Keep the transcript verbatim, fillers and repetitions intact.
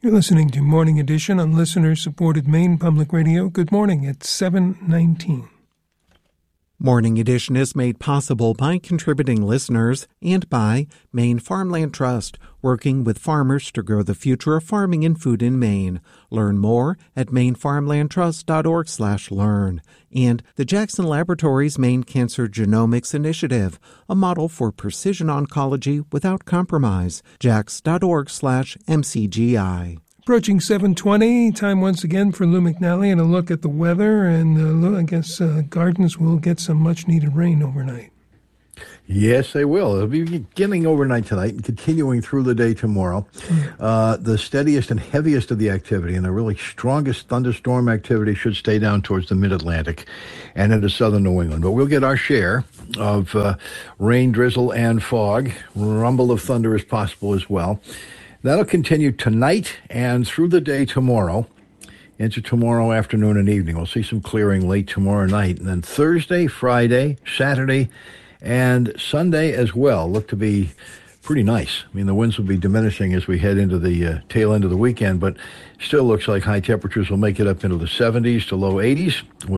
You're listening to Morning Edition on listener-supported Maine Public Radio. Good morning. It's seven nineteen. Morning Edition is made possible by contributing listeners and by Maine Farmland Trust, working with farmers to grow the future of farming and food in Maine. Learn more at maine farmland trust dot org slash learn. And the Jackson Laboratories Maine Cancer Genomics Initiative, a model for precision oncology without compromise. jax dot org slash M C G I. Approaching seven twenty, time once again for Lou McNally and a look at the weather. And uh, Lou, I guess uh, gardens will get some much-needed rain overnight. Yes, they will. It'll be beginning overnight tonight and continuing through the day tomorrow. Mm. Uh, the steadiest and heaviest of the activity and the really strongest thunderstorm activity should stay down towards the mid-Atlantic and into southern New England. But we'll get our share of uh, rain, drizzle, and fog. Rumble of thunder is possible as well. That'll continue tonight and through the day tomorrow, into tomorrow afternoon and evening. We'll see some clearing late tomorrow night. And then Thursday, Friday, Saturday, and Sunday as well look to be pretty nice. I mean, the winds will be diminishing as we head into the uh, tail end of the weekend, but still looks like high temperatures will make it up into the seventies to low eighties.